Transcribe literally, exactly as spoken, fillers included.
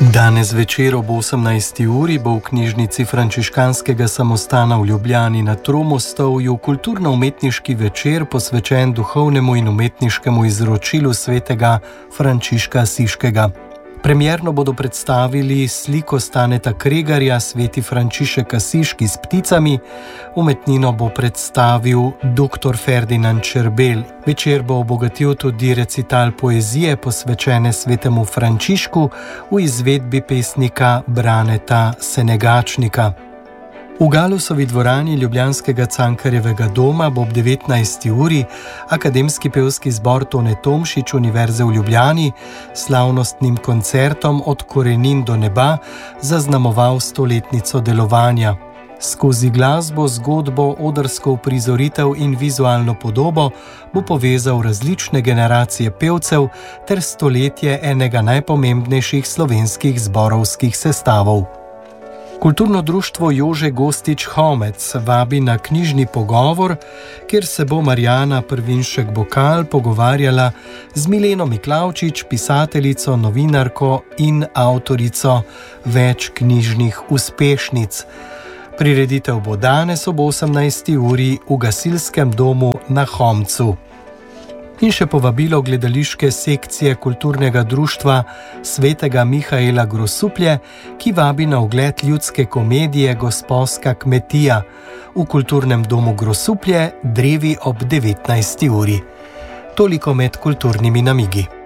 Danes večer ob osemnajsti uri bo v knjižnici Frančiškanskega samostana v Ljubljani na Tromostovju kulturno-umetniški večer posvečen duhovnemu in umetniškemu izročilu svetega Frančiška Asiškega. Premierno bodo predstavili sliko Staneta Kregarja Sveti Frančišek Asiški s pticami, umetnino bo predstavil doktor Ferdinand Čerbelj. Večer bo obogatil tudi recital poezije posvečene svetemu Frančišku v izvedbi pesnika Braneta Senegačnika. V Galusovi dvorani ljubljanskega Cankarjevega doma bo ob devetnajsti uri Akademski pevski zbor Tone Tomšič Univerze v Ljubljani s slavnostnim koncertom Od korenin do neba zaznamoval stoletnico delovanja. Skozi glasbo, zgodbo, odrsko uprizoritev in vizualno podobo bo povezal različne generacije pevcev ter stoletje enega najpomembnejših slovenskih zborovskih sestavov. Kulturno društvo Jože Gostič Homec vabi na knjižni pogovor, kjer se bo Marjana Prvinšek-Bokal pogovarjala z Mileno Miklavčič, pisateljico, novinarko in avtorico več knjižnih uspešnic. Prireditev bo danes ob osemnajsti uri v gasilskem domu na Homcu. In še povabilo gledališke sekcije kulturnega društva Svetega Mihaela Grosuplje, ki vabi na ogled ljudske komedije Gosposka kmetija v kulturnem domu Grosuplje Drevi ob devetnajsti uri. Toliko med kulturnimi namigi.